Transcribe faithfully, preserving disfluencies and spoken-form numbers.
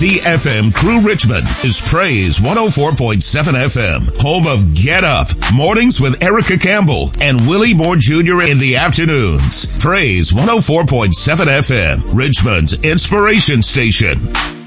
Z F M Crew Richmond is Praise one oh four point seven F M, home of Get Up, mornings with Erica Campbell and Willie Moore Junior in the afternoons. Praise one oh four point seven F M, Richmond's inspiration station.